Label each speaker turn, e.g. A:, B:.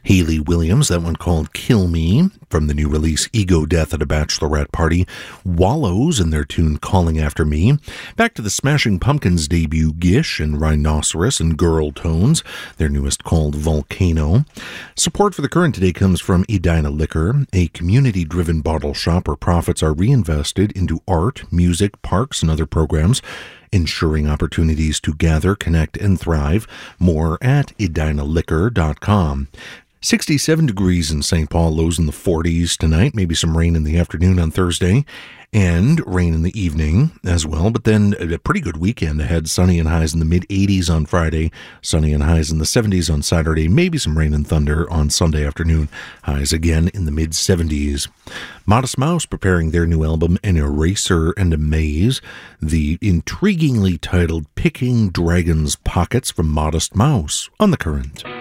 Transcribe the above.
A: Hayley Williams, that one called Kill Me, from the new release Ego Death at a Bachelorette Party. Wallows and their tune Calling After Me. Back to the Smashing Pumpkins debut Gish and Rhinoceros and Girl Tones, their newest called Volcano. Support for the current today comes from Edina Liquor, a community-driven bottle shop where profits are reinvested into art, music, parks, and other programs, ensuring opportunities to gather, connect, and thrive. More at edinaliquor.com. 67 degrees in St. Paul, lows in the 40s tonight, maybe some rain in the afternoon on Thursday, and rain in the evening as well. But then a pretty good weekend ahead, sunny and highs in the mid-80s on Friday, sunny and highs in the 70s on Saturday, maybe some rain and thunder on Sunday afternoon, highs again in the mid-70s. Modest Mouse preparing their new album, An Eraser and a Maze, the intriguingly titled Picking Dragon's Pockets from Modest Mouse on The Current.